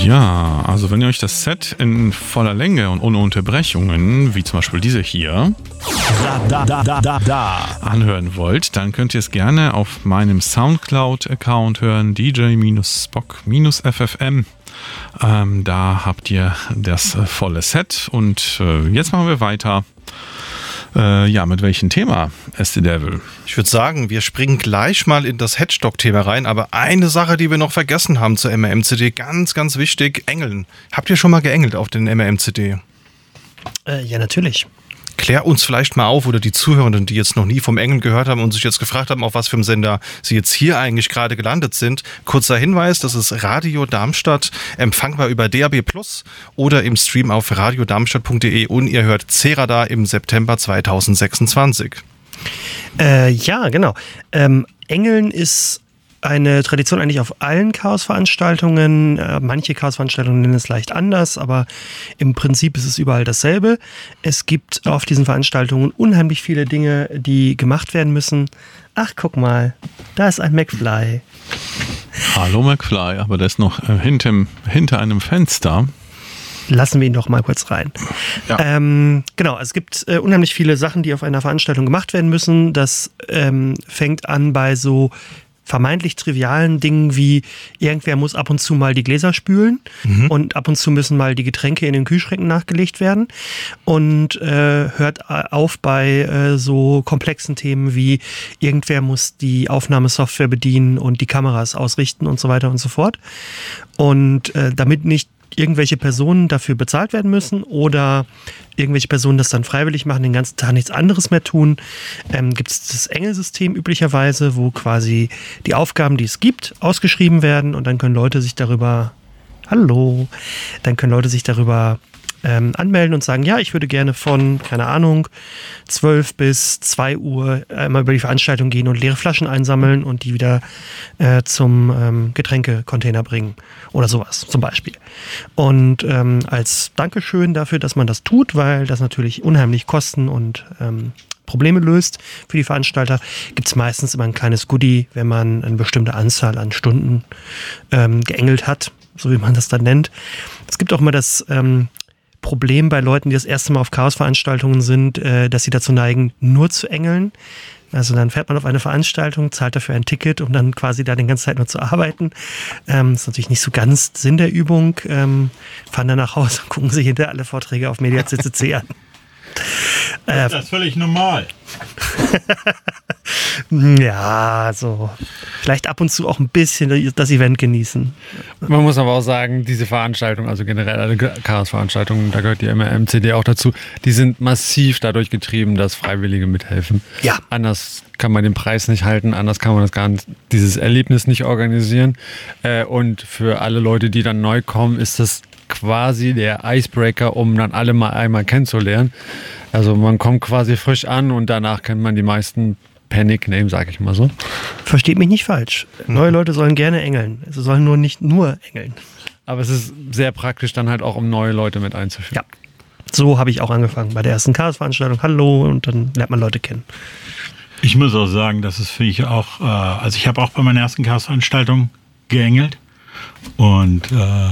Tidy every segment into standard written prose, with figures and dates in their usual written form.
Ja, also wenn ihr euch das Set in voller Länge und ohne Unterbrechungen, wie zum Beispiel diese hier, anhören wollt, dann könnt ihr es gerne auf meinem Soundcloud-Account hören, DJ-Spock-FFM. Da habt ihr das volle Set und jetzt machen wir weiter. Mit welchem Thema, SD Devil? Ich würde sagen, wir springen gleich mal in das Hedgestock-Thema rein, aber eine Sache, die wir noch vergessen haben zur MRM-CD, ganz, ganz wichtig, Engeln. Habt ihr schon mal geengelt auf den MRM-CD? Ja, natürlich. Klär uns vielleicht mal auf, oder die Zuhörenden, die jetzt noch nie vom Engeln gehört haben und sich jetzt gefragt haben, auf was für einem Sender sie jetzt hier eigentlich gerade gelandet sind. Kurzer Hinweis, das ist Radio Darmstadt, empfangbar über DAB+ oder im Stream auf radiodarmstadt.de und ihr hört C-Radar im September 2026. Ja, genau. Engeln ist eine Tradition eigentlich auf allen Chaos-Veranstaltungen. Manche Chaos-Veranstaltungen nennen es leicht anders, aber im Prinzip ist es überall dasselbe. Es gibt auf diesen Veranstaltungen unheimlich viele Dinge, die gemacht werden müssen. Ach, guck mal, da ist ein McFly. Hallo McFly, aber der ist noch hinter einem Fenster. Lassen wir ihn doch mal kurz rein. Ja. Genau, es gibt unheimlich viele Sachen, die auf einer Veranstaltung gemacht werden müssen. Das fängt an bei so vermeintlich trivialen Dingen wie irgendwer muss ab und zu mal die Gläser spülen und ab und zu müssen mal die Getränke in den Kühlschränken nachgelegt werden und hört auf bei so komplexen Themen wie irgendwer muss die Aufnahmesoftware bedienen und die Kameras ausrichten und so weiter und so fort. Und damit nicht irgendwelche Personen dafür bezahlt werden müssen oder irgendwelche Personen das dann freiwillig machen, den ganzen Tag nichts anderes mehr tun, gibt es das Engelsystem üblicherweise, wo quasi die Aufgaben, die es gibt, ausgeschrieben werden und dann können Leute sich darüber anmelden und sagen, ja, ich würde gerne von, keine Ahnung, 12 bis 2 Uhr einmal über die Veranstaltung gehen und leere Flaschen einsammeln und die wieder zum Getränkecontainer bringen oder sowas zum Beispiel. Und als Dankeschön dafür, dass man das tut, weil das natürlich unheimlich Kosten und Probleme löst für die Veranstalter, gibt es meistens immer ein kleines Goodie, wenn man eine bestimmte Anzahl an Stunden geengelt hat, so wie man das dann nennt. Es gibt auch immer das Problem bei Leuten, die das erste Mal auf Chaos-Veranstaltungen sind, dass sie dazu neigen, nur zu engeln. Also dann fährt man auf eine Veranstaltung, zahlt dafür ein Ticket, um dann quasi da die ganze Zeit nur zu arbeiten. Ist natürlich nicht so ganz Sinn der Übung. Fahren dann nach Hause und gucken sich hinterher alle Vorträge auf Media.ccc an. Das ist völlig normal. Ja, so. Vielleicht ab und zu auch ein bisschen das Event genießen. Man muss aber auch sagen, diese Veranstaltungen, also generell alle Chaos-Veranstaltungen, da gehört die MRM-CD auch dazu, die sind massiv dadurch getrieben, dass Freiwillige mithelfen. Ja. Anders kann man den Preis nicht halten, anders kann man das gar nicht, dieses Erlebnis nicht organisieren. Und für alle Leute, die dann neu kommen, ist das quasi der Icebreaker, um dann alle mal einmal kennenzulernen. Also man kommt quasi frisch an und danach kennt man die meisten per Nickname, sag ich mal so. Versteht mich nicht falsch. Neue Leute sollen gerne engeln. Sie sollen nur nicht nur engeln. Aber es ist sehr praktisch dann halt auch, um neue Leute mit einzuführen. Ja, so habe ich auch angefangen. Bei der ersten Chaos-Veranstaltung, hallo, und dann lernt man Leute kennen. Ich muss auch sagen, das ist für mich auch, also ich habe auch bei meiner ersten Chaos-Veranstaltung geengelt und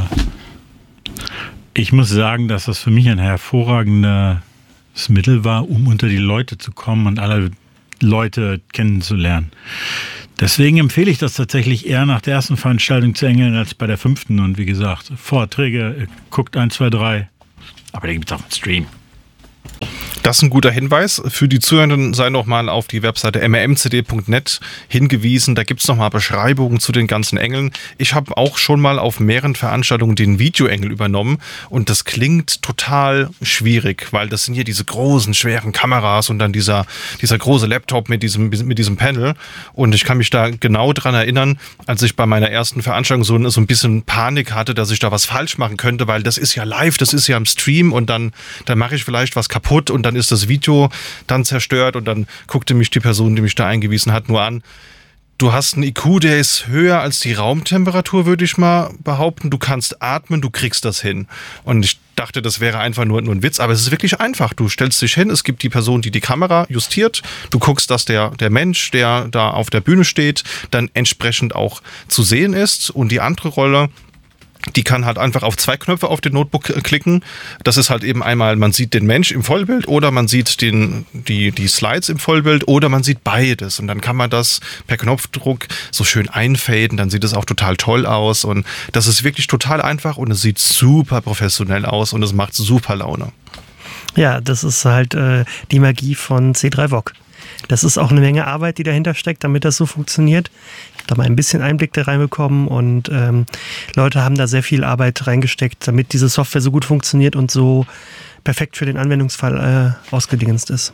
ich muss sagen, dass das für mich ein hervorragendes Mittel war, um unter die Leute zu kommen und alle Leute kennenzulernen. Deswegen empfehle ich das tatsächlich eher nach der ersten Veranstaltung zu engeln als bei der 5. Und wie gesagt, Vorträge, guckt 1, 2, 3. Aber den gibt es auch im Stream. Das ist ein guter Hinweis. Für die Zuhörenden sei nochmal auf die Webseite mrmcd.net hingewiesen. Da gibt es nochmal Beschreibungen zu den ganzen Engeln. Ich habe auch schon mal auf mehreren Veranstaltungen den Videoengel übernommen und das klingt total schwierig, weil das sind hier diese großen, schweren Kameras und dann dieser große Laptop mit diesem Panel. Und ich kann mich da genau dran erinnern, als ich bei meiner ersten Veranstaltung so ein bisschen Panik hatte, dass ich da was falsch machen könnte, weil das ist ja live, das ist ja im Stream und dann mache ich vielleicht was kaputt und dann ist das Video dann zerstört und dann guckte mich die Person, die mich da eingewiesen hat, nur an. Du hast einen IQ, der ist höher als die Raumtemperatur, würde ich mal behaupten. Du kannst atmen, du kriegst das hin. Und ich dachte, das wäre einfach nur ein Witz, aber es ist wirklich einfach. Du stellst dich hin, es gibt die Person, die Kamera justiert. Du guckst, dass der Mensch, der da auf der Bühne steht, dann entsprechend auch zu sehen ist. Und die andere Rolle Die kann halt einfach auf 2 Knöpfe auf den Notebook klicken. Das ist halt eben einmal, man sieht den Mensch im Vollbild oder man sieht die Slides im Vollbild oder man sieht beides. Und dann kann man das per Knopfdruck so schön einfaden. Dann sieht es auch total toll aus. Und das ist wirklich total einfach und es sieht super professionell aus und es macht super Laune. Ja, das ist halt die Magie von C3 VOG. Das ist auch eine Menge Arbeit, die dahinter steckt, damit das so funktioniert. Ich habe da mal ein bisschen Einblick da reinbekommen und Leute haben da sehr viel Arbeit reingesteckt, damit diese Software so gut funktioniert und so perfekt für den Anwendungsfall ausgedingenst ist.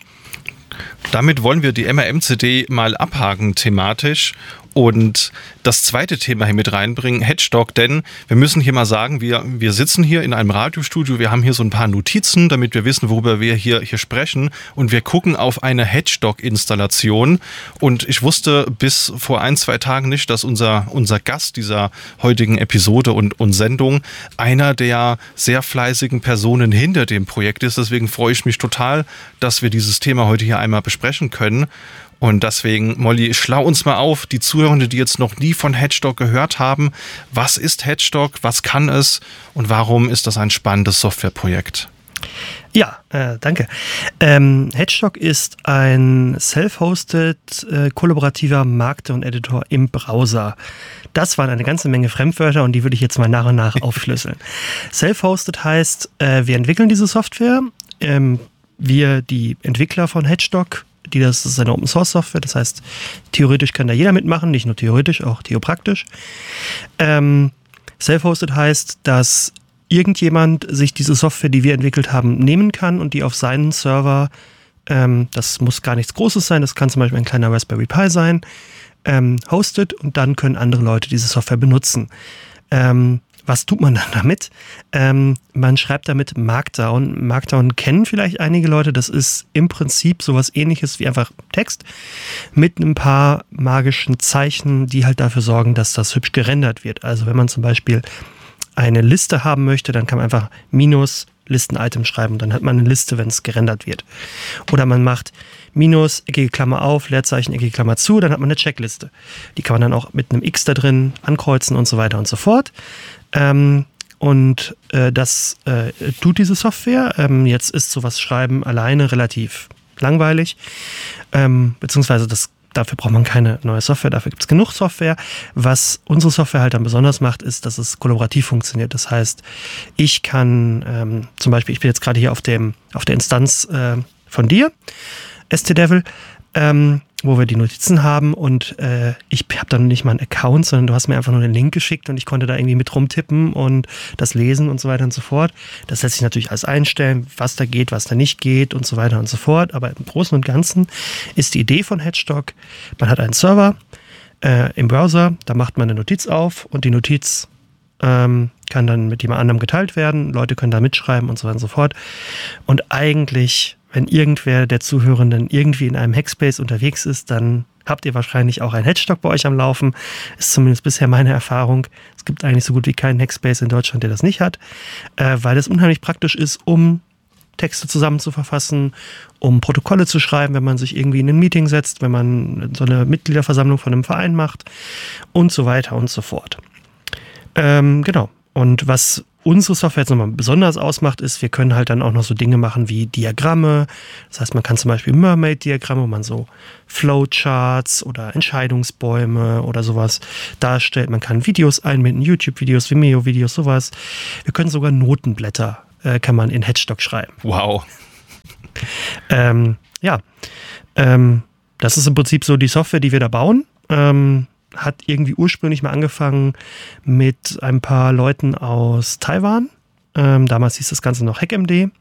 Damit wollen wir die MRM-CD mal abhaken thematisch und das zweite Thema hier mit reinbringen, Hedgedog, denn wir müssen hier mal sagen, wir sitzen hier in einem Radiostudio, wir haben hier so ein paar Notizen, damit wir wissen, worüber wir hier sprechen und wir gucken auf eine Hedgedog-Installation und ich wusste bis vor 1-2 Tagen nicht, dass unser Gast dieser heutigen Episode und Sendung einer der sehr fleißigen Personen hinter dem Projekt ist, deswegen freue ich mich total, dass wir dieses Thema heute hier einmal besprechen können. Und deswegen, Molly, schlau uns mal auf, die Zuhörenden, die jetzt noch nie von Hedgedog gehört haben. Was ist Hedgedog? Was kann es? Und warum ist das ein spannendes Softwareprojekt? Ja, danke. Hedgedog ist ein self-hosted, kollaborativer Marketer und Editor im Browser. Das waren eine ganze Menge Fremdwörter und die würde ich jetzt mal nach und nach aufschlüsseln. Self-hosted heißt, wir entwickeln diese Software. Wir, die Entwickler von Hedgedog, das ist eine Open-Source-Software, das heißt, theoretisch kann da jeder mitmachen, nicht nur theoretisch, auch theopraktisch. Self-hosted heißt, dass irgendjemand sich diese Software, die wir entwickelt haben, nehmen kann und die auf seinen Server, das muss gar nichts Großes sein, das kann zum Beispiel ein kleiner Raspberry Pi sein, hostet und dann können andere Leute diese Software benutzen. Was tut man dann damit? Man schreibt damit Markdown. Markdown kennen vielleicht einige Leute. Das ist im Prinzip sowas Ähnliches wie einfach Text mit ein paar magischen Zeichen, die halt dafür sorgen, dass das hübsch gerendert wird. Also wenn man zum Beispiel eine Liste haben möchte, dann kann man einfach minus Listen-Item schreiben. Dann hat man eine Liste, wenn es gerendert wird. Oder man macht minus, eckige Klammer auf, Leerzeichen, eckige Klammer zu, dann hat man eine Checkliste. Die kann man dann auch mit einem X da drin ankreuzen und so weiter und so fort. Das tut diese Software. Jetzt ist sowas Schreiben alleine relativ langweilig, beziehungsweise dafür braucht man keine neue Software, dafür gibt es genug Software. Was unsere Software halt dann besonders macht, ist, dass es kollaborativ funktioniert. Das heißt, ich kann zum Beispiel, ich bin jetzt gerade hier auf der Instanz von dir, ST-Devil, wo wir die Notizen haben und ich habe dann nicht mal einen Account, sondern du hast mir einfach nur den Link geschickt und ich konnte da irgendwie mit rumtippen und das lesen und so weiter und so fort. Das lässt sich natürlich alles einstellen, was da geht, was da nicht geht und so weiter und so fort. Aber im Großen und Ganzen ist die Idee von Hedgedog, man hat einen Server im Browser, da macht man eine Notiz auf und die Notiz kann dann mit jemand anderem geteilt werden, Leute können da mitschreiben und so weiter und so fort. Und eigentlich, wenn irgendwer der Zuhörenden irgendwie in einem Hackspace unterwegs ist, dann habt ihr wahrscheinlich auch ein Hedgedog bei euch am Laufen. Ist zumindest bisher meine Erfahrung. Es gibt eigentlich so gut wie keinen Hackspace in Deutschland, der das nicht hat, weil es unheimlich praktisch ist, um Texte zusammen zu verfassen, um Protokolle zu schreiben, wenn man sich irgendwie in ein Meeting setzt, wenn man so eine Mitgliederversammlung von einem Verein macht und so weiter und so fort. Genau. Und was unsere Software jetzt nochmal besonders ausmacht, ist, wir können halt dann auch noch so Dinge machen wie Diagramme. Das heißt, man kann zum Beispiel Mermaid-Diagramme, wo man so Flowcharts oder Entscheidungsbäume oder sowas darstellt. Man kann Videos einbinden, YouTube-Videos, Vimeo-Videos, sowas. Wir können sogar Notenblätter, kann man in Hedgedog schreiben. Wow. Das ist im Prinzip so die Software, die wir da bauen. Hat irgendwie ursprünglich mal angefangen mit ein paar Leuten aus Taiwan. Damals hieß das Ganze noch HackMD.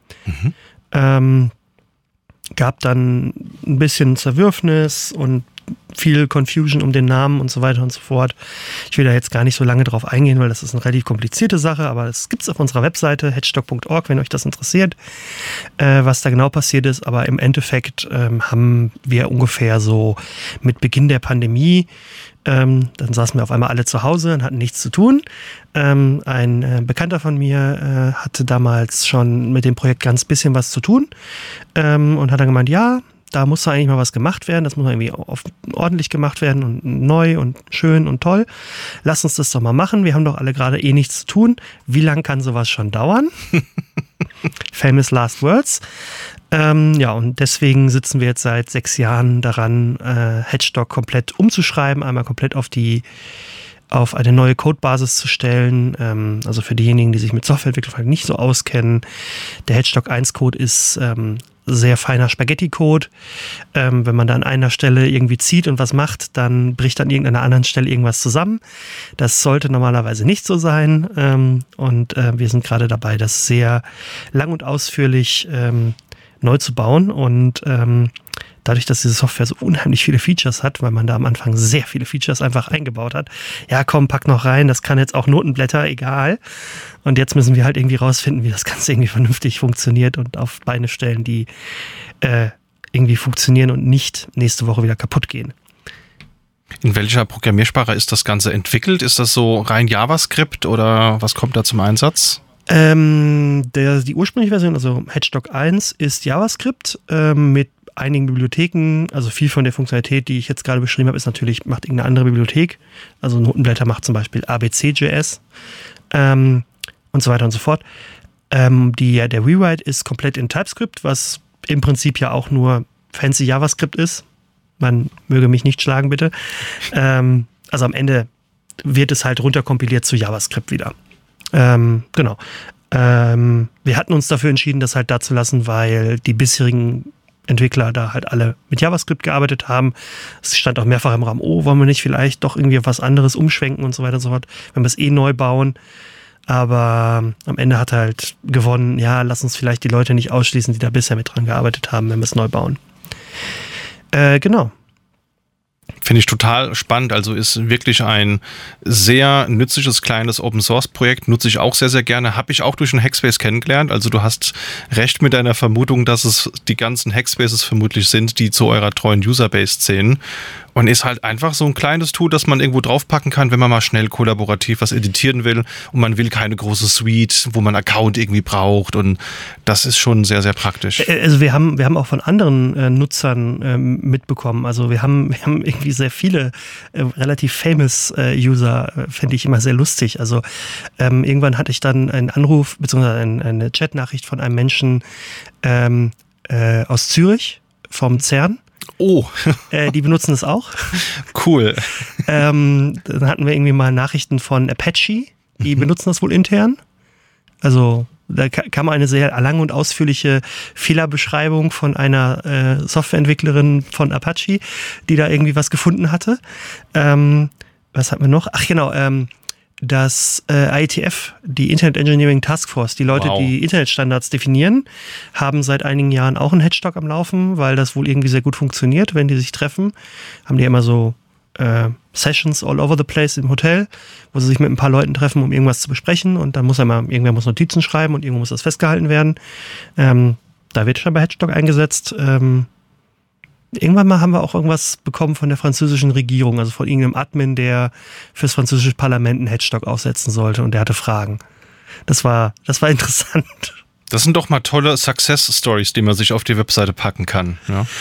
Gab dann ein bisschen Zerwürfnis und viel Confusion um den Namen und so weiter und so fort. Ich will da jetzt gar nicht so lange drauf eingehen, weil das ist eine relativ komplizierte Sache, aber das gibt es auf unserer Webseite hedgedog.org, wenn euch das interessiert, was da genau passiert ist. Aber im Endeffekt haben wir ungefähr so mit Beginn der Pandemie, dann saßen wir auf einmal alle zu Hause und hatten nichts zu tun. Ein Bekannter von mir hatte damals schon mit dem Projekt ganz bisschen was zu tun und hat dann gemeint, ja, da muss da eigentlich mal was gemacht werden, das muss irgendwie ordentlich gemacht werden und neu und schön und toll. Lass uns das doch mal machen, wir haben doch alle gerade nichts zu tun. Wie lange kann sowas schon dauern? Famous last words. Und deswegen sitzen wir jetzt seit 6 Jahren daran, Hedgestock komplett umzuschreiben, einmal komplett auf eine neue Codebasis zu stellen. Also für diejenigen, die sich mit Softwareentwicklung nicht so auskennen, der Hedgestock 1 Code ist sehr feiner Spaghetti-Code. Wenn man da an einer Stelle irgendwie zieht und was macht, dann bricht an irgendeiner anderen Stelle irgendwas zusammen. Das sollte normalerweise nicht so sein. Wir sind gerade dabei, das sehr lang und ausführlich neu zu bauen. Und dadurch, dass diese Software so unheimlich viele Features hat, weil man da am Anfang sehr viele Features einfach eingebaut hat, ja komm, pack noch rein, das kann jetzt auch Notenblätter, egal. Und jetzt müssen wir halt irgendwie rausfinden, wie das Ganze irgendwie vernünftig funktioniert und auf Beine stellen, die irgendwie funktionieren und nicht nächste Woche wieder kaputt gehen. In welcher Programmiersprache ist das Ganze entwickelt? Ist das so rein JavaScript oder was kommt da zum Einsatz? Die ursprüngliche Version, also Hedgestock 1, ist JavaScript mit einigen Bibliotheken. Also viel von der Funktionalität, die ich jetzt gerade beschrieben habe, ist natürlich, macht irgendeine andere Bibliothek. Also Notenblätter macht zum Beispiel ABC.js und so weiter und so fort. Der Rewrite ist komplett in TypeScript, was im Prinzip ja auch nur fancy JavaScript ist. Man möge mich nicht schlagen, bitte. Also am Ende wird es halt runterkompiliert zu JavaScript wieder. Genau. Wir hatten uns dafür entschieden, das halt da zu lassen, weil die bisherigen Entwickler da halt alle mit JavaScript gearbeitet haben. Es stand auch mehrfach im Raum, wollen wir nicht vielleicht doch irgendwie auf was anderes umschwenken und so weiter und so fort, wenn wir es neu bauen. Aber am Ende hat er halt gewonnen, ja, lass uns vielleicht die Leute nicht ausschließen, die da bisher mit dran gearbeitet haben, wenn wir es neu bauen. Genau. Finde ich total spannend. Also ist wirklich ein sehr nützliches kleines Open-Source-Projekt. Nutze ich auch sehr, sehr gerne. Habe ich auch durch den Hackspace kennengelernt. Also du hast recht mit deiner Vermutung, dass es die ganzen Hackspaces vermutlich sind, die zu eurer treuen Userbase zählen. Und ist halt einfach so ein kleines Tool, das man irgendwo draufpacken kann, wenn man mal schnell kollaborativ was editieren will und man will keine große Suite, wo man einen Account irgendwie braucht, und das ist schon sehr, sehr praktisch. Also wir haben auch von anderen Nutzern mitbekommen, also wir haben irgendwie sehr viele relativ famous User, finde ich immer sehr lustig. Also irgendwann hatte ich dann einen Anruf bzw. eine Chatnachricht von einem Menschen aus Zürich vom CERN. Oh. Die benutzen es auch. Cool. Dann hatten wir irgendwie mal Nachrichten von Apache, die benutzen das wohl intern. Also da kam eine sehr lange und ausführliche Fehlerbeschreibung von einer Softwareentwicklerin von Apache, die da irgendwie was gefunden hatte. Was hatten wir noch? Ach genau, das IETF, die Internet Engineering Task Force, die Leute, die Internetstandards definieren, haben seit einigen Jahren auch einen Hedgestock am Laufen, weil das wohl irgendwie sehr gut funktioniert, wenn die sich treffen. Haben die immer so Sessions all over the place im Hotel, wo sie sich mit ein paar Leuten treffen, um irgendwas zu besprechen, und dann muss irgendwer muss Notizen schreiben und irgendwo muss das festgehalten werden. Da wird schon bei Hedgestock eingesetzt. Irgendwann mal haben wir auch irgendwas bekommen von der französischen Regierung, also von irgendeinem Admin, der fürs französische Parlament einen Hedgestock aufsetzen sollte, und der hatte Fragen. Das war interessant. Das sind doch mal tolle Success-Stories, die man sich auf die Webseite packen kann.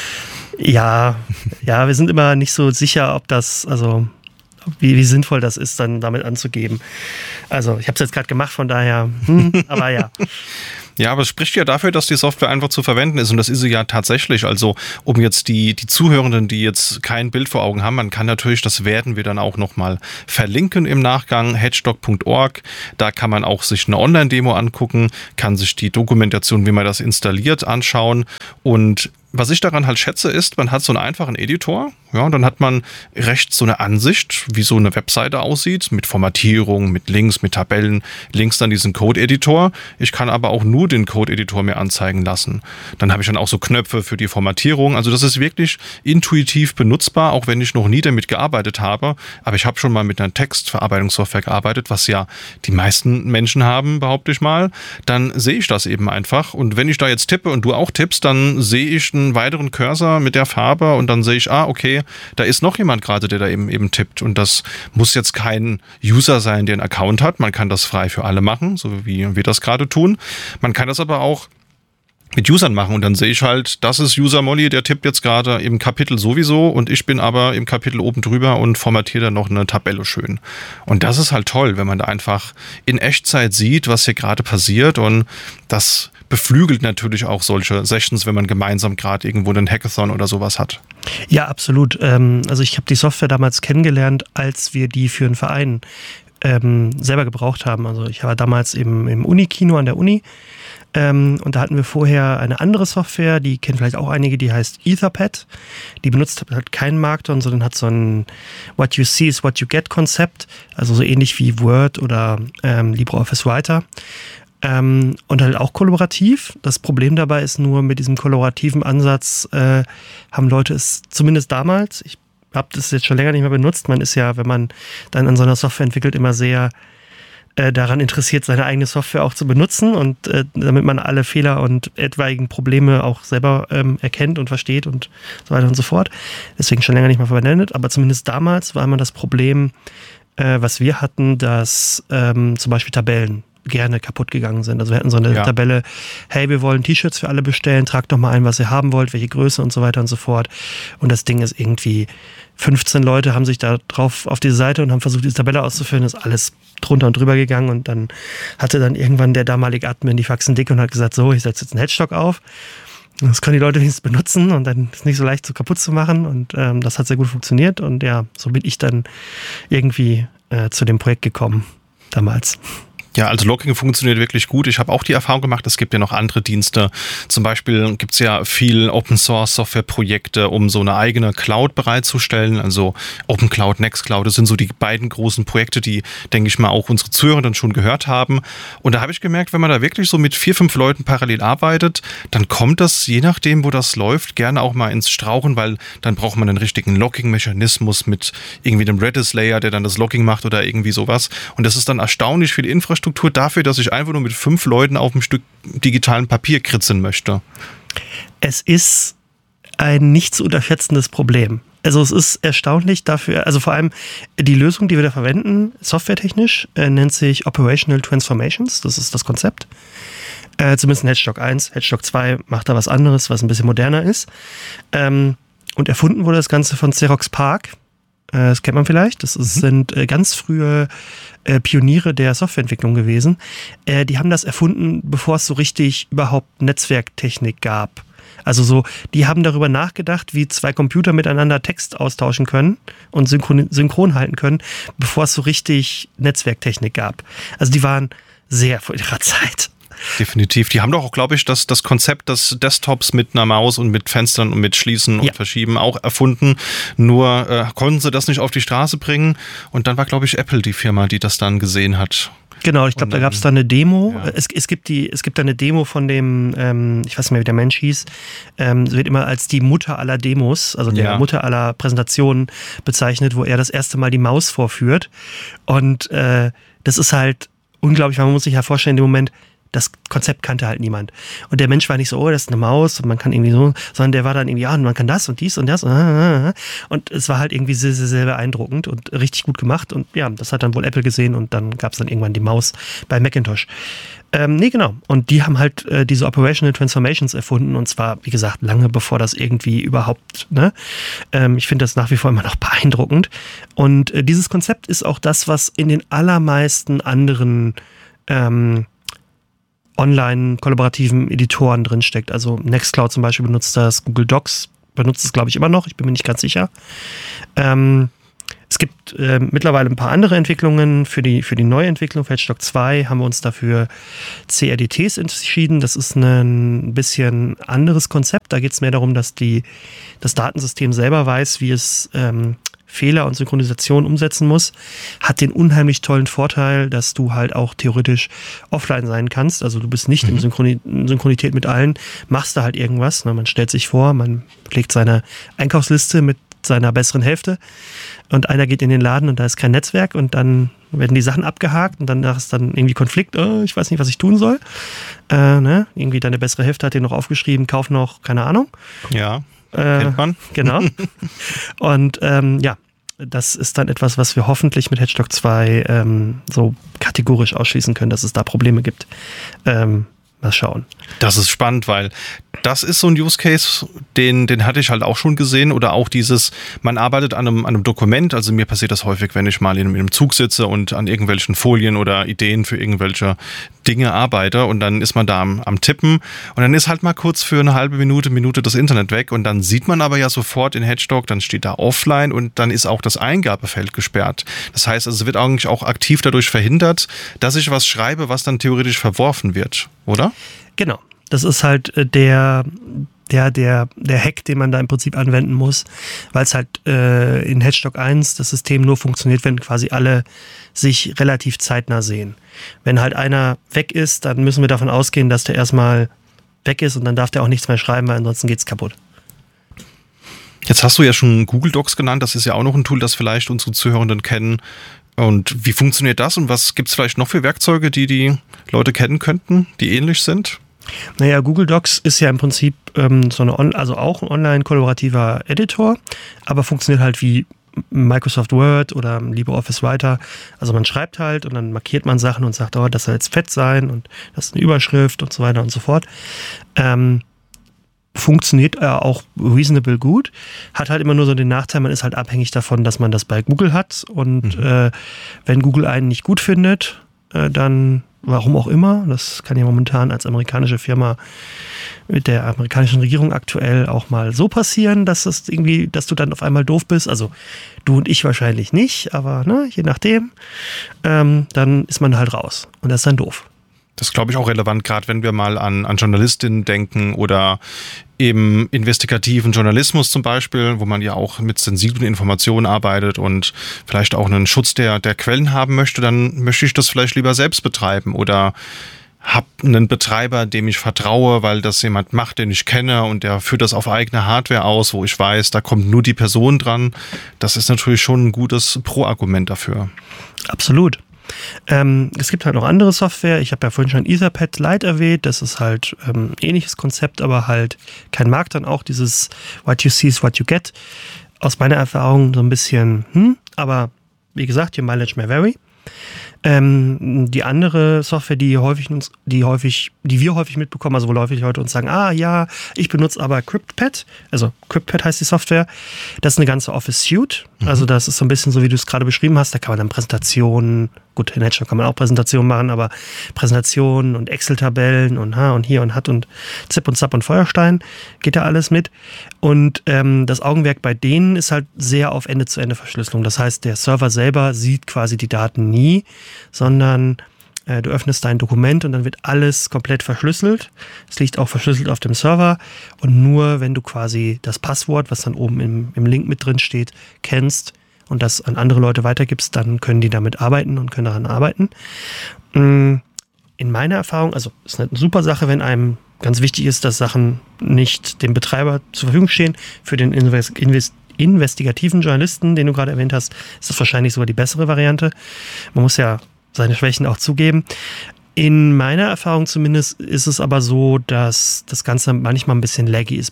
Ja, wir sind immer nicht so sicher, ob das, also wie sinnvoll das ist, dann damit anzugeben. Also ich habe es jetzt gerade gemacht, von daher, aber ja. Ja, aber es spricht ja dafür, dass die Software einfach zu verwenden ist, und das ist sie ja tatsächlich. Also um jetzt die Zuhörenden, die jetzt kein Bild vor Augen haben, man kann natürlich, das werden wir dann auch nochmal verlinken im Nachgang, hedgestock.org. Da kann man auch sich eine Online-Demo angucken, kann sich die Dokumentation, wie man das installiert, anschauen. Und was ich daran halt schätze, ist, man hat so einen einfachen Editor, ja, und dann hat man rechts so eine Ansicht, wie so eine Webseite aussieht, mit Formatierung, mit Links, mit Tabellen, links dann diesen Code-Editor. Ich kann aber auch nur den Code-Editor mir anzeigen lassen. Dann habe ich dann auch so Knöpfe für die Formatierung. Also das ist wirklich intuitiv benutzbar, auch wenn ich noch nie damit gearbeitet habe. Aber ich habe schon mal mit einer Textverarbeitungssoftware gearbeitet, was ja die meisten Menschen haben, behaupte ich mal. Dann sehe ich das eben einfach. Und wenn ich da jetzt tippe und du auch tippst, dann sehe ich einen weiteren Cursor mit der Farbe, und dann sehe ich, okay, da ist noch jemand gerade, der da eben tippt. Und das muss jetzt kein User sein, der einen Account hat. Man kann das frei für alle machen, so wie wir das gerade tun. Man kann das aber auch mit Usern machen und dann sehe ich halt, das ist User Molly, der tippt jetzt gerade im Kapitel sowieso und ich bin aber im Kapitel oben drüber und formatiere dann noch eine Tabelle schön. Und das ist halt toll, wenn man da einfach in Echtzeit sieht, was hier gerade passiert, und das beflügelt natürlich auch solche Sessions, wenn man gemeinsam gerade irgendwo einen Hackathon oder sowas hat. Ja, absolut. Also ich habe die Software damals kennengelernt, als wir die für einen Verein selber gebraucht haben. Also ich war damals im Unikino an der Uni. Und da hatten wir vorher eine andere Software, die kennen vielleicht auch einige, die heißt Etherpad. Die benutzt halt keinen Markdown, sondern hat so ein What you see is what you get Konzept, also so ähnlich wie Word oder LibreOffice Writer. Und halt auch kollaborativ. Das Problem dabei ist nur, mit diesem kollaborativen Ansatz haben Leute es zumindest damals, ich habe das jetzt schon länger nicht mehr benutzt, man ist ja, wenn man dann an so einer Software entwickelt, immer sehr daran interessiert, seine eigene Software auch zu benutzen und damit man alle Fehler und etwaigen Probleme auch selber erkennt und versteht und so weiter und so fort. Deswegen schon länger nicht mehr verwendet, aber zumindest damals war immer das Problem, was wir hatten, dass zum Beispiel Tabellen gerne kaputt gegangen sind. Also wir hatten so eine Tabelle, hey, wir wollen T-Shirts für alle bestellen, tragt doch mal ein, was ihr haben wollt, welche Größe und so weiter und so fort. Und das Ding ist irgendwie, 15 Leute haben sich da drauf auf die Seite und haben versucht, diese Tabelle auszufüllen, ist alles drunter und drüber gegangen und dann hatte dann irgendwann der damalige Admin die Faxen dick und hat gesagt, so, ich setze jetzt einen Headstock auf. Das können die Leute wenigstens benutzen und dann ist es nicht so leicht so kaputt zu machen und das hat sehr gut funktioniert und ja, so bin ich dann irgendwie zu dem Projekt gekommen damals. Ja, also Logging funktioniert wirklich gut. Ich habe auch die Erfahrung gemacht, es gibt ja noch andere Dienste. Zum Beispiel gibt es ja viel Open-Source-Software-Projekte, um so eine eigene Cloud bereitzustellen. Also Open Cloud, Nextcloud, das sind so die beiden großen Projekte, die, denke ich mal, auch unsere Zuhörer dann schon gehört haben. Und da habe ich gemerkt, wenn man da wirklich so mit 4, 5 Leuten parallel arbeitet, dann kommt das, je nachdem, wo das läuft, gerne auch mal ins Strauchen, weil dann braucht man einen richtigen Logging-Mechanismus mit irgendwie einem Redis-Layer, der dann das Logging macht oder irgendwie sowas. Und das ist dann erstaunlich viel Infrastruktur dafür, dass ich einfach nur mit 5 Leuten auf ein Stück digitalen Papier kritzeln möchte. Es ist ein nicht zu unterschätzendes Problem. Also es ist erstaunlich dafür, also vor allem die Lösung, die wir da verwenden, softwaretechnisch, nennt sich Operational Transformations, das ist das Konzept. Zumindest in Hedgehog 1, Hedgehog 2 macht da was anderes, was ein bisschen moderner ist. Und erfunden wurde das Ganze von Xerox PARC. Das kennt man vielleicht. Das sind ganz frühe Pioniere der Softwareentwicklung gewesen. Die haben das erfunden, bevor es so richtig überhaupt Netzwerktechnik gab. Also so, die haben darüber nachgedacht, wie 2 Computer miteinander Text austauschen können und synchron halten können, bevor es so richtig Netzwerktechnik gab. Also die waren sehr vor ihrer Zeit. Definitiv. Die haben doch auch, glaube ich, das Konzept des Desktops mit einer Maus und mit Fenstern und mit Schließen und Verschieben auch erfunden. Nur konnten sie das nicht auf die Straße bringen. Und dann war, glaube ich, Apple die Firma, die das dann gesehen hat. Genau, ich glaube, da gab es da eine Demo. Ja. Es gibt da eine Demo von dem, ich weiß nicht mehr, wie der Mensch hieß, es wird immer als die Mutter aller Demos, also der Mutter aller Präsentationen bezeichnet, wo er das erste Mal die Maus vorführt. Und das ist halt unglaublich, man muss sich ja vorstellen, in dem Moment, das Konzept kannte halt niemand. Und der Mensch war nicht so, oh, das ist eine Maus und man kann irgendwie so, sondern der war dann irgendwie, ja, und man kann das und dies und das. Und es war halt irgendwie sehr, sehr, sehr beeindruckend und richtig gut gemacht. Und ja, das hat dann wohl Apple gesehen und dann gab es dann irgendwann die Maus bei Macintosh. Nee, genau. Und die haben halt diese Operational Transformations erfunden und zwar, wie gesagt, lange bevor das irgendwie überhaupt, ne? Ich finde das nach wie vor immer noch beeindruckend. Und dieses Konzept ist auch das, was in den allermeisten anderen online-kollaborativen Editoren drinsteckt. Also Nextcloud zum Beispiel benutzt das, Google Docs benutzt es, glaube ich, immer noch. Ich bin mir nicht ganz sicher. Es gibt mittlerweile ein paar andere Entwicklungen für die Neuentwicklung. Für Hedgehog 2 haben wir uns dafür CRDTs entschieden. Das ist ein bisschen anderes Konzept. Da geht es mehr darum, dass das Datensystem selber weiß, wie es Fehler und Synchronisation umsetzen muss, hat den unheimlich tollen Vorteil, dass du halt auch theoretisch offline sein kannst. Also du bist nicht in Synchronität mit allen, machst da halt irgendwas. Man stellt sich vor, man legt seine Einkaufsliste mit seiner besseren Hälfte und einer geht in den Laden und da ist kein Netzwerk und dann werden die Sachen abgehakt und dann ist dann irgendwie Konflikt, ich weiß nicht, was ich tun soll. Irgendwie deine bessere Hälfte hat dir noch aufgeschrieben, kauf noch, keine Ahnung. Ja. Kennt man. Genau. Und das ist dann etwas, was wir hoffentlich mit Hedgehog 2 so kategorisch ausschließen können, dass es da Probleme gibt. Mal schauen. Das ist spannend, weil das ist so ein Use Case, den hatte ich halt auch schon gesehen. Oder auch dieses, man arbeitet an einem Dokument. Also mir passiert das häufig, wenn ich mal in einem Zug sitze und an irgendwelchen Folien oder Ideen für irgendwelche Dinge arbeite. Und dann ist man da am Tippen. Und dann ist halt mal kurz für eine halbe Minute das Internet weg. Und dann sieht man aber ja sofort in HedgeDoc, dann steht da offline und dann ist auch das Eingabefeld gesperrt. Das heißt, es wird eigentlich auch aktiv dadurch verhindert, dass ich was schreibe, was dann theoretisch verworfen wird, oder? Genau. Das ist halt der Hack, den man da im Prinzip anwenden muss, weil es halt in HedgeDoc 1 das System nur funktioniert, wenn quasi alle sich relativ zeitnah sehen. Wenn halt einer weg ist, dann müssen wir davon ausgehen, dass der erstmal weg ist und dann darf der auch nichts mehr schreiben, weil ansonsten geht's kaputt. Jetzt hast du ja schon Google Docs genannt, das ist ja auch noch ein Tool, das vielleicht unsere Zuhörenden kennen. Und wie funktioniert das und was gibt es vielleicht noch für Werkzeuge, die Leute kennen könnten, die ähnlich sind? Naja, Google Docs ist ja im Prinzip also auch ein online-kollaborativer Editor, aber funktioniert halt wie Microsoft Word oder LibreOffice Writer. Also man schreibt halt und dann markiert man Sachen und sagt, oh, das soll jetzt fett sein und das ist eine Überschrift und so weiter und so fort. Funktioniert auch reasonable gut, hat halt immer nur so den Nachteil, man ist halt abhängig davon, dass man das bei Google hat und wenn Google einen nicht gut findet, dann warum auch immer, das kann ja momentan als amerikanische Firma mit der amerikanischen Regierung aktuell auch mal so passieren, dass du dann auf einmal doof bist, also du und ich wahrscheinlich nicht, aber ne, je nachdem, dann ist man halt raus und das ist dann doof. Das ist, glaube ich, auch relevant, gerade wenn wir mal an Journalistinnen denken oder eben investigativen Journalismus zum Beispiel, wo man ja auch mit sensiblen Informationen arbeitet und vielleicht auch einen Schutz der Quellen haben möchte, dann möchte ich das vielleicht lieber selbst betreiben oder habe einen Betreiber, dem ich vertraue, weil das jemand macht, den ich kenne und der führt das auf eigene Hardware aus, wo ich weiß, da kommt nur die Person dran. Das ist natürlich schon ein gutes Pro-Argument dafür. Absolut. Es gibt halt noch andere Software. Ich habe ja vorhin schon Etherpad Lite erwähnt. Das ist halt ähnliches Konzept, aber halt kein Markt. Dann auch dieses What you see is what you get. Aus meiner Erfahrung so ein bisschen, aber wie gesagt, your mileage may vary. Die andere Software, die wir häufig mitbekommen, also wo Leute uns sagen, ja, ich benutze aber CryptPad, also CryptPad heißt die Software, das ist eine ganze Office Suite, also das ist so ein bisschen so, wie du es gerade beschrieben hast, da kann man dann Präsentationen, gut, in HedgeDoc kann man auch Präsentationen machen, aber Präsentationen und Excel-Tabellen und hier und hat und Zip und Zap und Feuerstein, geht da alles mit und das Augenmerk bei denen ist halt sehr auf Ende-zu-Ende-Verschlüsselung, das heißt, der Server selber sieht quasi die Daten nie, sondern du öffnest dein Dokument und dann wird alles komplett verschlüsselt. Es liegt auch verschlüsselt auf dem Server und nur wenn du quasi das Passwort, was dann oben im Link mit drin steht, kennst und das an andere Leute weitergibst, dann können die damit arbeiten und können daran arbeiten. In meiner Erfahrung, also ist eine super Sache, wenn einem ganz wichtig ist, dass Sachen nicht dem Betreiber zur Verfügung stehen. Für den investigativen Journalisten, den du gerade erwähnt hast, ist das wahrscheinlich sogar die bessere Variante. Man muss ja seine Schwächen auch zugeben. In meiner Erfahrung zumindest ist es aber so, dass das Ganze manchmal ein bisschen laggy ist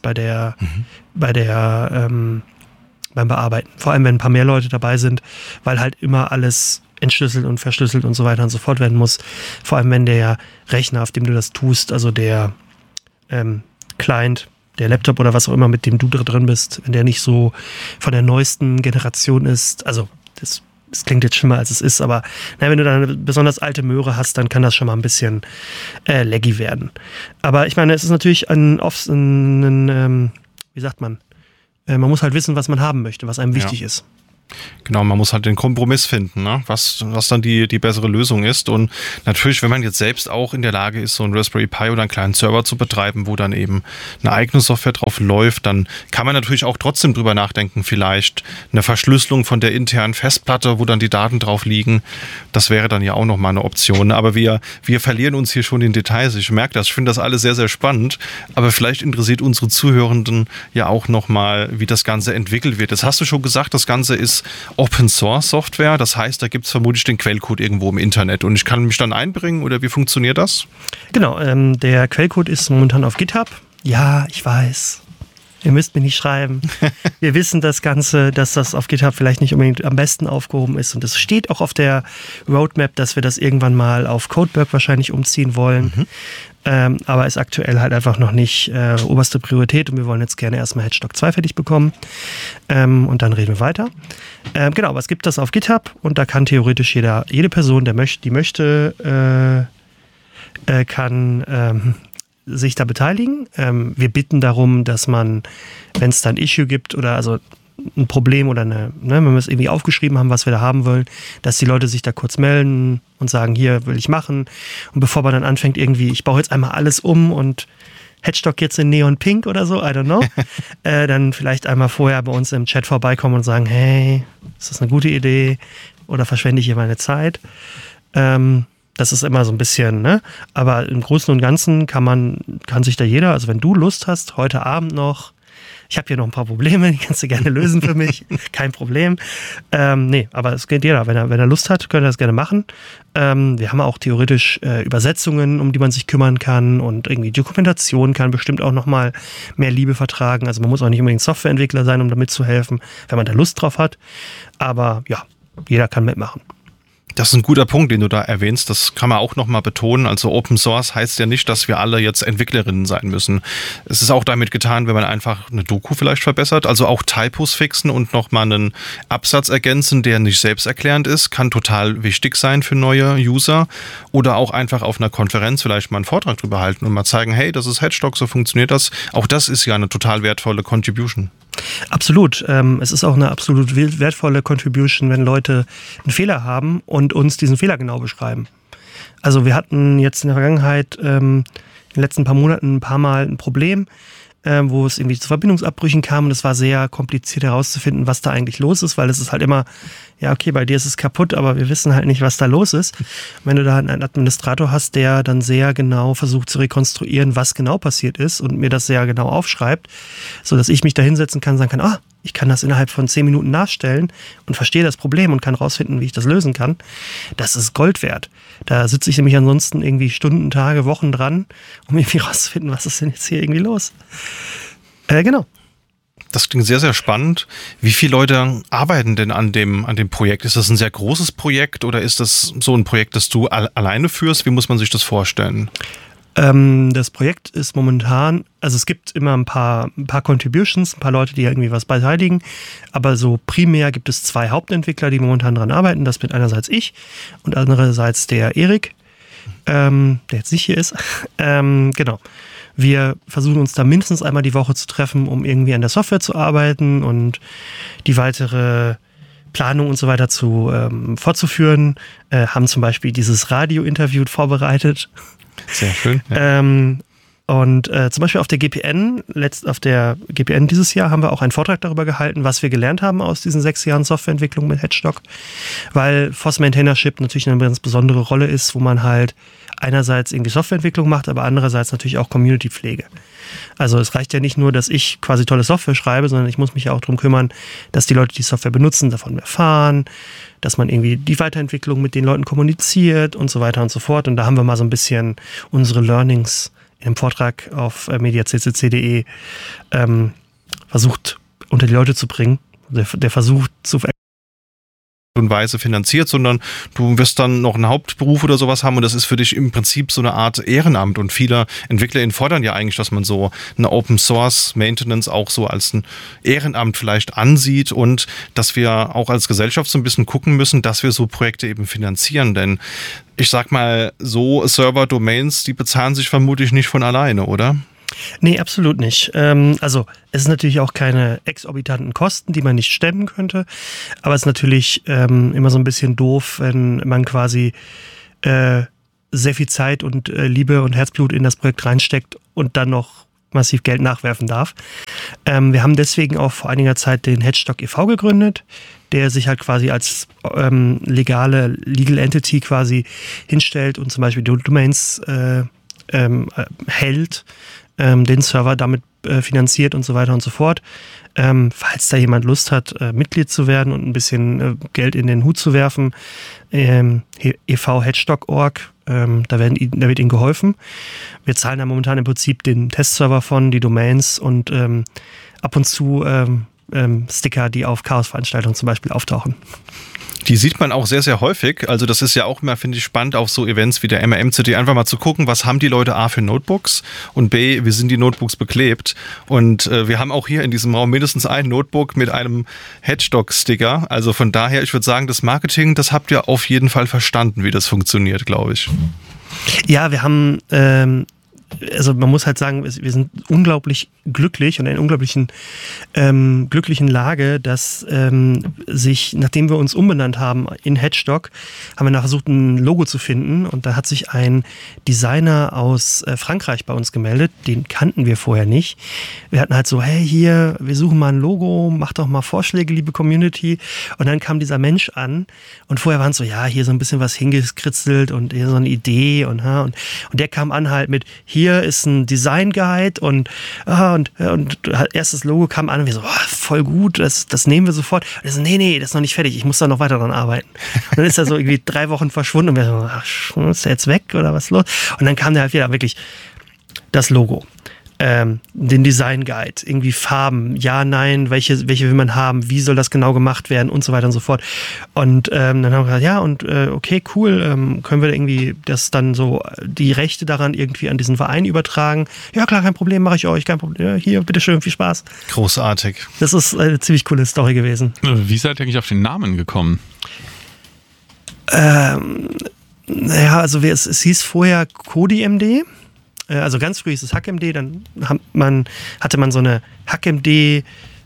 beim Bearbeiten. Vor allem, wenn ein paar mehr Leute dabei sind, weil halt immer alles entschlüsselt und verschlüsselt und so weiter und so fort werden muss. Vor allem, wenn der Rechner, auf dem du das tust, also der Client, der Laptop oder was auch immer, mit dem du drin bist, wenn der nicht so von der neuesten Generation ist, also das klingt jetzt schlimmer, als es ist, aber wenn du da eine besonders alte Möhre hast, dann kann das schon mal ein bisschen laggy werden. Aber ich meine, es ist natürlich wie sagt man, man muss halt wissen, was man haben möchte, was einem wichtig ist. Genau, man muss halt den Kompromiss finden, ne? was dann die bessere Lösung ist. Und natürlich, wenn man jetzt selbst auch in der Lage ist, so einen Raspberry Pi oder einen kleinen Server zu betreiben, wo dann eben eine eigene Software drauf läuft, dann kann man natürlich auch trotzdem drüber nachdenken, vielleicht eine Verschlüsselung von der internen Festplatte, wo dann die Daten drauf liegen. Das wäre dann ja auch nochmal eine Option. Aber wir verlieren uns hier schon in Details. Ich merke das, ich finde das alles sehr, sehr spannend. Aber vielleicht interessiert unsere Zuhörenden ja auch nochmal, wie das Ganze entwickelt wird. Jetzt hast du schon gesagt, das Ganze ist Open Source Software, das heißt, da gibt es vermutlich den Quellcode irgendwo im Internet und ich kann mich dann einbringen oder wie funktioniert das? Genau, der Quellcode ist momentan auf GitHub. Ja, ich weiß. Ihr müsst mir nicht schreiben. Wir wissen das Ganze, dass das auf GitHub vielleicht nicht unbedingt am besten aufgehoben ist. Und es steht auch auf der Roadmap, dass wir das irgendwann mal auf Codeberg wahrscheinlich umziehen wollen. Aber ist aktuell halt einfach noch nicht oberste Priorität. Und wir wollen jetzt gerne erstmal Hedgestock 2 fertig bekommen. Und dann reden wir weiter. Genau, aber es gibt das auf GitHub. Und da kann theoretisch jede Person, die möchte, kann sich da beteiligen. Wir bitten darum, dass man, wenn es da ein Issue gibt oder also ein Problem oder wenn wir es irgendwie aufgeschrieben haben, was wir da haben wollen, dass die Leute sich da kurz melden und sagen, hier will ich machen. Und bevor man dann anfängt irgendwie, ich baue jetzt einmal alles um und Hedgestock jetzt in Neon Pink oder so, I don't know, dann vielleicht einmal vorher bei uns im Chat vorbeikommen und sagen, hey, ist das eine gute Idee oder verschwende ich hier meine Zeit? Das ist immer so ein bisschen, ne? Aber im Großen und Ganzen kann sich da jeder, also wenn du Lust hast, heute Abend noch, ich habe hier noch ein paar Probleme, die kannst du gerne lösen für mich, kein Problem. Nee, aber es geht jeder, wenn er Lust hat, könnte er das gerne machen. Wir haben auch theoretisch Übersetzungen, um die man sich kümmern kann und irgendwie Dokumentation kann bestimmt auch nochmal mehr Liebe vertragen. Also man muss auch nicht unbedingt Softwareentwickler sein, um da mitzuhelfen, wenn man da Lust drauf hat. Aber ja, jeder kann mitmachen. Das ist ein guter Punkt, den du da erwähnst. Das kann man auch nochmal betonen. Also Open Source heißt ja nicht, dass wir alle jetzt Entwicklerinnen sein müssen. Es ist auch damit getan, wenn man einfach eine Doku vielleicht verbessert. Also auch Typos fixen und nochmal einen Absatz ergänzen, der nicht selbsterklärend ist, kann total wichtig sein für neue User. Oder auch einfach auf einer Konferenz vielleicht mal einen Vortrag drüber halten und mal zeigen, hey, das ist Hedgestock, so funktioniert das. Auch das ist ja eine total wertvolle Contribution. Absolut. Es ist auch eine absolut wertvolle Contribution, wenn Leute einen Fehler haben und uns diesen Fehler genau beschreiben. Also wir hatten jetzt in der Vergangenheit, in den letzten paar Monaten ein paar Mal ein Problem, wo es irgendwie zu Verbindungsabbrüchen kam und es war sehr kompliziert herauszufinden, was da eigentlich los ist, weil es ist halt immer, ja okay, bei dir ist es kaputt, aber wir wissen halt nicht, was da los ist. Und wenn du da einen Administrator hast, der dann sehr genau versucht zu rekonstruieren, was genau passiert ist und mir das sehr genau aufschreibt, sodass ich mich da hinsetzen kann und sagen kann, ich kann das innerhalb von 10 Minuten nachstellen und verstehe das Problem und kann rausfinden, wie ich das lösen kann. Das ist Gold wert. Da sitze ich nämlich ansonsten irgendwie Stunden, Tage, Wochen dran, um irgendwie rauszufinden, was ist denn jetzt hier irgendwie los. Genau. Das klingt sehr, sehr spannend. Wie viele Leute arbeiten denn an dem Projekt? Ist das ein sehr großes Projekt oder ist das so ein Projekt, das du alleine führst? Wie muss man sich das vorstellen? Das Projekt ist momentan, also es gibt immer ein paar Contributions, ein paar Leute, die irgendwie was beteiligen, aber so primär gibt es 2 Hauptentwickler, die momentan dran arbeiten. Das bin einerseits ich und andererseits der Erik, der jetzt nicht hier ist. Genau. Wir versuchen uns da mindestens einmal die Woche zu treffen, um irgendwie an der Software zu arbeiten und die weitere Planung und so weiter fortzuführen. Haben zum Beispiel dieses Radio-Interview vorbereitet. Sehr schön. Ja. Und zum Beispiel auf der GPN dieses Jahr haben wir auch einen Vortrag darüber gehalten, was wir gelernt haben aus diesen 6 Jahren Softwareentwicklung mit Hedgestock, weil FOSS Maintainership natürlich eine ganz besondere Rolle ist, wo man halt einerseits irgendwie Softwareentwicklung macht, aber andererseits natürlich auch Community-Pflege. Also es reicht ja nicht nur, dass ich quasi tolle Software schreibe, sondern ich muss mich ja auch darum kümmern, dass die Leute, die Software benutzen, davon erfahren, dass man irgendwie die Weiterentwicklung mit den Leuten kommuniziert und so weiter und so fort. Und da haben wir mal so ein bisschen unsere Learnings in einem Vortrag auf mediaccc.de versucht unter die Leute zu bringen. Der versucht zu und Weise finanziert, sondern du wirst dann noch einen Hauptberuf oder sowas haben und das ist für dich im Prinzip so eine Art Ehrenamt und viele EntwicklerInnen fordern ja eigentlich, dass man so eine Open Source Maintenance auch so als ein Ehrenamt vielleicht ansieht und dass wir auch als Gesellschaft so ein bisschen gucken müssen, dass wir so Projekte eben finanzieren, denn ich sag mal, so Server-Domains, die bezahlen sich vermutlich nicht von alleine, oder? Nee, absolut nicht. Also es ist natürlich auch keine exorbitanten Kosten, die man nicht stemmen könnte, aber es ist natürlich immer so ein bisschen doof, wenn man quasi sehr viel Zeit und Liebe und Herzblut in das Projekt reinsteckt und dann noch massiv Geld nachwerfen darf. Wir haben deswegen auch vor einiger Zeit den Hedgestock e.V. gegründet, der sich halt quasi als Legal Entity quasi hinstellt und zum Beispiel Domains hält, den Server damit finanziert und so weiter und so fort. Falls da jemand Lust hat, Mitglied zu werden und ein bisschen Geld in den Hut zu werfen, ev-hedgestock.org, da wird ihnen geholfen. Wir zahlen da momentan im Prinzip den Testserver von, die Domains und ab und zu Sticker, die auf Chaos-Veranstaltungen zum Beispiel auftauchen. Die sieht man auch sehr, sehr häufig. Also das ist ja auch immer, finde ich, spannend auf so Events wie der MRMCD, einfach mal zu gucken, was haben die Leute A für Notebooks und B, wie sind die Notebooks beklebt. Und wir haben auch hier in diesem Raum mindestens ein Notebook mit einem Hedgestock-Sticker. Also von daher, ich würde sagen, das Marketing, das habt ihr auf jeden Fall verstanden, wie das funktioniert, glaube ich. Ja, wir haben... also man muss halt sagen, wir sind unglaublich glücklich und in einer unglaublichen glücklichen Lage, dass sich, nachdem wir uns umbenannt haben in Hedgestock, haben wir versucht, ein Logo zu finden und da hat sich ein Designer aus Frankreich bei uns gemeldet, den kannten wir vorher nicht. Wir hatten halt so, hey, hier, wir suchen mal ein Logo, macht doch mal Vorschläge, liebe Community. Und dann kam dieser Mensch an und vorher waren es so, ja, hier so ein bisschen was hingekritzelt und hier so eine Idee und der kam an halt mit, hier ist ein Design Guide und erstes Logo kam an und wir so, voll gut, das nehmen wir sofort. Und er so, nee, das ist noch nicht fertig, ich muss da noch weiter dran arbeiten. Und dann ist er so irgendwie 3 Wochen verschwunden und wir so, ist der jetzt weg oder was ist los? Und dann kam der halt wieder wirklich das Logo. Den Design Guide, irgendwie Farben, ja, nein, welche will man haben, wie soll das genau gemacht werden und so weiter und so fort. Und dann haben wir gesagt, ja, und okay, cool, können wir irgendwie das dann so, die Rechte daran irgendwie an diesen Verein übertragen? Ja, klar, kein Problem, mache ich euch, kein Problem. Ja, hier, bitteschön, viel Spaß. Großartig. Das ist eine ziemlich coole Story gewesen. Wie seid ihr eigentlich auf den Namen gekommen? Naja, also es hieß vorher CodiMD. Also ganz früh ist es HackMD, dann hatte man so eine HackMD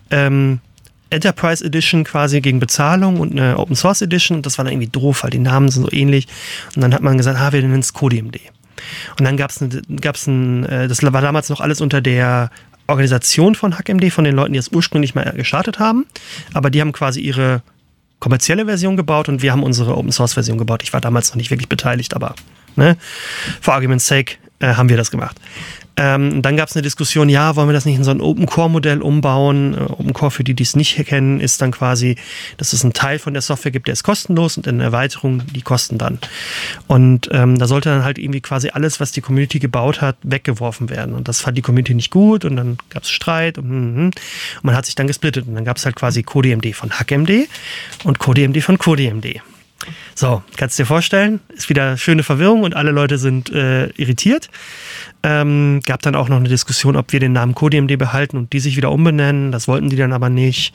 Enterprise Edition quasi gegen Bezahlung und eine Open Source Edition und das war dann irgendwie doof, weil die Namen sind so ähnlich und dann hat man gesagt, wir nennen es CodiMD. Und dann gab's das war damals noch alles unter der Organisation von HackMD, von den Leuten, die es ursprünglich mal gestartet haben, aber die haben quasi ihre kommerzielle Version gebaut und wir haben unsere Open Source Version gebaut. Ich war damals noch nicht wirklich beteiligt, aber for argument's sake haben wir das gemacht. Dann gab es eine Diskussion, ja, wollen wir das nicht in so ein Open-Core-Modell umbauen? Open-Core, für die es nicht kennen, ist dann quasi, dass es einen Teil von der Software gibt, der ist kostenlos und eine Erweiterung, die kosten dann. Und da sollte dann halt irgendwie quasi alles, was die Community gebaut hat, weggeworfen werden. Und das fand die Community nicht gut und dann gab es Streit und man hat sich dann gesplittet. Und dann gab es halt quasi CodiMD von HackMD und CodiMD von CodiMD. So, kannst du dir vorstellen, ist wieder schöne Verwirrung und alle Leute sind irritiert. Gab dann auch noch eine Diskussion, ob wir den Namen CodiMD behalten und die sich wieder umbenennen. Das wollten die dann aber nicht.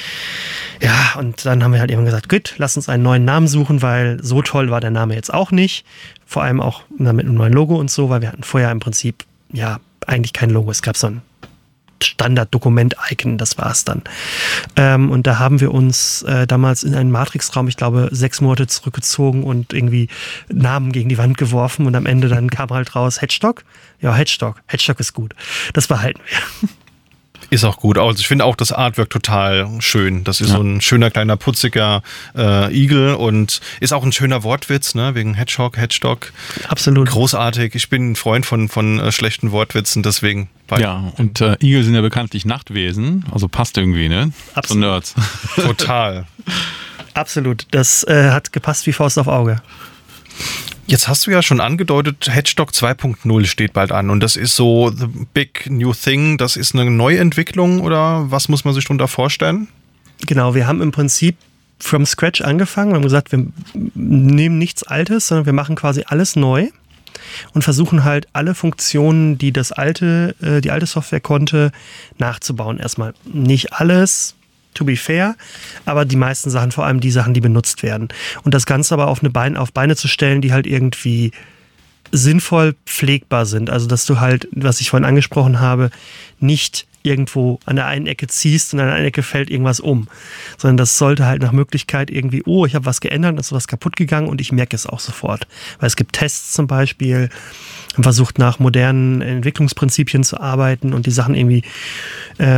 Ja, und dann haben wir halt eben gesagt, gut, lass uns einen neuen Namen suchen, weil so toll war der Name jetzt auch nicht. Vor allem auch mit einem neuen Logo und so, weil wir hatten vorher im Prinzip, ja, eigentlich kein Logo. Es gab so ein Standard-Dokument-Icon, das war es dann. Und da haben wir uns damals in einen Matrix-Raum, ich glaube, 6 Monate zurückgezogen und irgendwie Namen gegen die Wand geworfen und am Ende dann kam halt raus Hedgestock. Ja, Hedgestock ist gut. Das behalten wir. Ist auch gut. Also ich finde auch das Artwork total schön. Das ist so ein schöner, kleiner, putziger Igel und ist auch ein schöner Wortwitz, ne? Wegen Hedgestock. Absolut. Großartig. Ich bin ein Freund von schlechten Wortwitzen, deswegen. Ja, und Igel sind ja bekanntlich Nachtwesen, also passt irgendwie, ne? Absolut. So Nerds. Total. Absolut. Das hat gepasst wie Faust auf Auge. Jetzt hast du ja schon angedeutet, Hedgestock 2.0 steht bald an und das ist so the big new thing, das ist eine Neuentwicklung oder was muss man sich darunter vorstellen? Genau, wir haben im Prinzip from scratch angefangen, wir haben gesagt, wir nehmen nichts Altes, sondern wir machen quasi alles neu und versuchen halt alle Funktionen, die die alte Software konnte, nachzubauen. Erstmal nicht alles, to be fair, aber die meisten Sachen, vor allem die Sachen, die benutzt werden. Und das Ganze aber auf Beine zu stellen, die halt irgendwie sinnvoll pflegbar sind. Also, dass du halt, was ich vorhin angesprochen habe, nicht irgendwo an der einen Ecke ziehst und an der einen Ecke fällt irgendwas um. Sondern das sollte halt nach Möglichkeit irgendwie, ich habe was geändert, ist was kaputt gegangen und ich merke es auch sofort. Weil es gibt Tests zum Beispiel, man versucht nach modernen Entwicklungsprinzipien zu arbeiten und die Sachen irgendwie